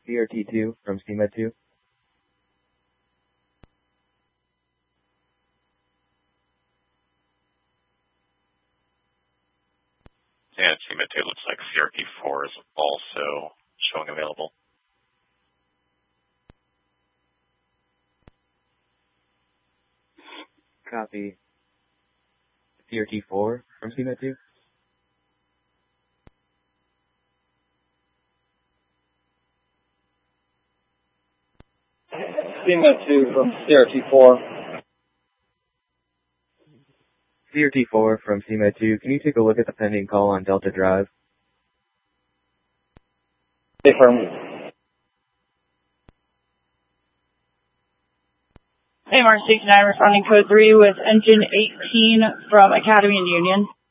CRT2 from CMED2. And CMED2 looks like CRT4 is also showing available. Copy. CRT4 from CMED2. CMED2 from CRT4. CRT4 from CMED2, can you take a look at the pending call on Delta Drive? Affirm. AMR 69 responding code 3 with engine 18 from Academy and Union.